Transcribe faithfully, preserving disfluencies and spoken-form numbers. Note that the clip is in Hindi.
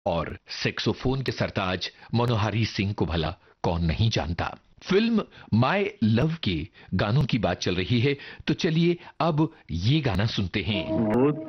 और सेक्सोफोन के सरताज मनोहारी सिंह को भला कौन नहीं जानता। फिल्म माय लव के गानों की बात चल रही है तो चलिए अब ये गाना सुनते हैं। वो